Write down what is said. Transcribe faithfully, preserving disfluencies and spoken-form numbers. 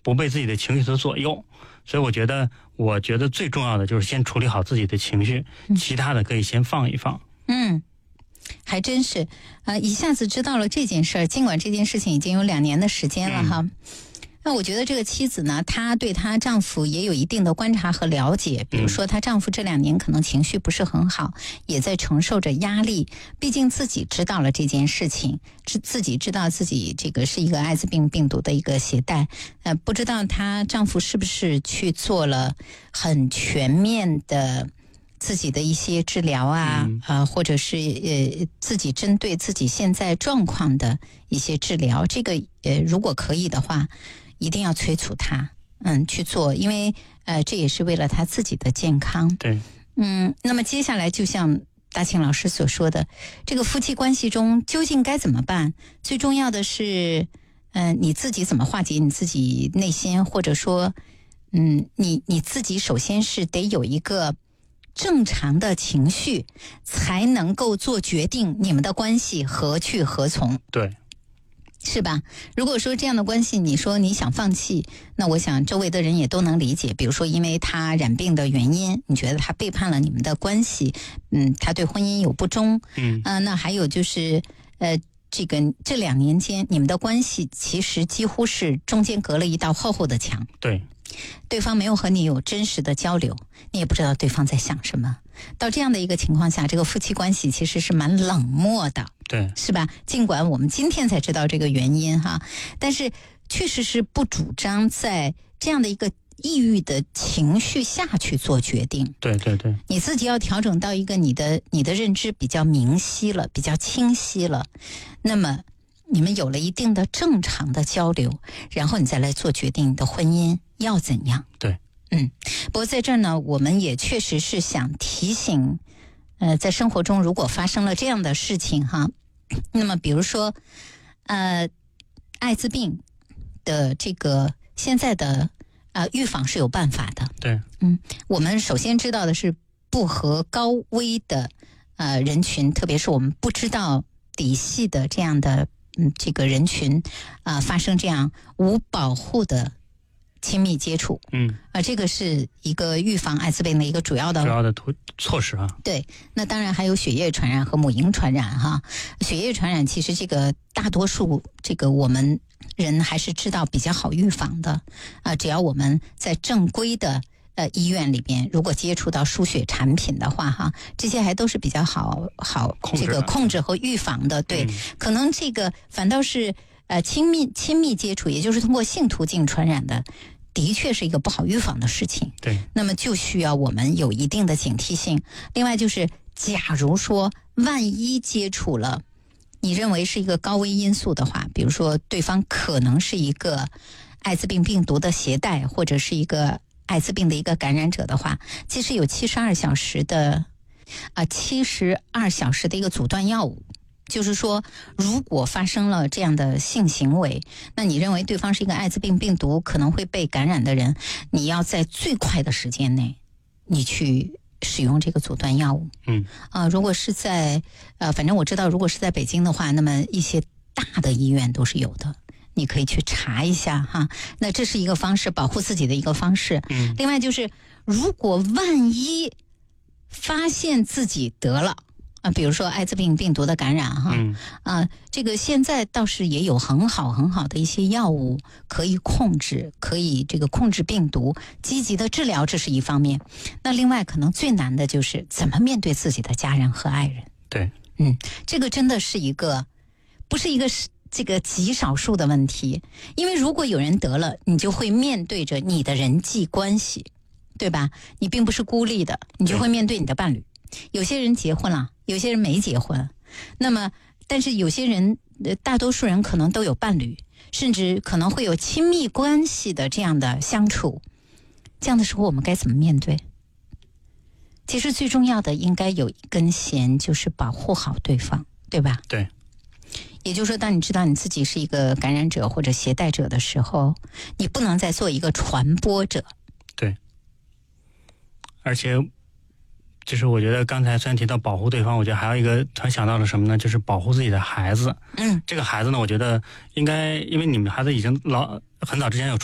不被自己的情绪所左右。所以我觉得，我觉得最重要的就是先处理好自己的情绪，其他的可以先放一放。 嗯，还真是，呃，一下子知道了这件事儿，尽管这件事情已经有两年的时间了哈。嗯，那我觉得这个妻子呢，她对她丈夫也有一定的观察和了解，比如说她丈夫这两年可能情绪不是很好，也在承受着压力，毕竟自己知道了这件事情，自己知道自己这个是一个艾滋病病毒的一个携带，呃，不知道她丈夫是不是去做了很全面的自己的一些治疗啊，嗯、呃，或者是呃自己针对自己现在状况的一些治疗，这个呃如果可以的话，一定要催促他，嗯，去做，因为呃这也是为了他自己的健康。 对， 嗯，那么接下来就像大庆老师所说的，这个夫妻关系中究竟该怎么办？最重要的是，嗯、呃，你自己怎么化解你自己内心，或者说，嗯，你你自己首先是得有一个正常的情绪，才能够做决定，你们的关系何去何从？ 对。 是吧？如果说这样的关系，你说你想放弃，那我想周围的人也都能理解。比如说，因为他染病的原因，你觉得他背叛了你们的关系，嗯，他对婚姻有不忠，嗯，啊、呃，那还有就是，呃，这个这两年间，你们的关系其实几乎是中间隔了一道厚厚的墙。 对。 对方没有和你有真实的交流，你也不知道对方在想什么。到这样的一个情况下，这个夫妻关系其实是蛮冷漠的， 对， 是吧？尽管我们今天才知道这个原因哈，但是确实是不主张在这样的一个抑郁的情绪下去做决定。 对对对， 你自己要调整到一个你的你的认知比较明晰了，比较清晰了，那么你们有了一定的正常的交流，然后你再来做决定，你的婚姻要怎样？ 对， 嗯，不过在这儿呢，我们也确实是想提醒，呃，在生活中如果发生了这样的事情哈，那么比如说，呃，艾滋病的这个现在的呃预防是有办法的。 对， 嗯，我们首先知道的是不和高危的呃人群，特别是我们不知道底细的这样的。嗯，这个人群啊、呃，发生这样无保护的亲密接触，嗯，啊、呃，这个是一个预防艾滋病的一个主要的主要的措施啊。 对，那当然还有血液传染和母婴传染哈。血液传染其实这个大多数这个我们人还是知道比较好预防的啊、呃，只要我们在正规的。呃，医院里边如果接触到输血产品的话，哈，这些还都是比较好好这个控制和预防的。对，嗯、可能这个反倒是呃亲密亲密接触，也就是通过性途径传染的，的确是一个不好预防的事情。 对， 那么就需要我们有一定的警惕性。另外就是，假如说万一接触了，你认为是一个高危因素的话，比如说对方可能是一个艾滋病病毒的携带，或者是一个。艾滋病的一个感染者的话，其实有七十二小时的啊，七十二小时的一个阻断药物，就是说，如果发生了这样的性行为，那你认为对方是一个艾滋病病毒可能会被感染的人，你要在最快的时间内，你去使用这个阻断药物。嗯啊，如果是在呃，反正我知道，如果是在北京的话，那么一些大的医院都是有的。你可以去查一下哈，那这是一个方式，保护自己的一个方式。嗯，另外就是，如果万一发现自己得了啊，比如说艾滋病病毒的感染哈，嗯、啊，这个现在倒是也有很好很好的一些药物可以控制，可以这个控制病毒，积极的治疗，这是一方面。那另外可能最难的就是怎么面对自己的家人和爱人。 对， 嗯，这个真的是一个，不是一个是。这个极少数的问题，因为如果有人得了，你就会面对着你的人际关系，对吧？你并不是孤立的，你就会面对你的伴侣。有些人结婚了，有些人没结婚，那么但是有些人，大多数人可能都有伴侣，甚至可能会有亲密关系的这样的相处。这样的时候，我们该怎么面对？其实最重要的应该有一根弦，就是保护好对方，对吧？ 对。 也就是说，当你知道你自己是一个感染者或者携带者的时候，你不能再做一个传播者。 对，而且就是我觉得刚才虽然提到保护对方，我觉得还有一个突然想到了什么呢？就是保护自己的孩子。嗯，这个孩子呢，我觉得应该，因为你们孩子已经老很早之前有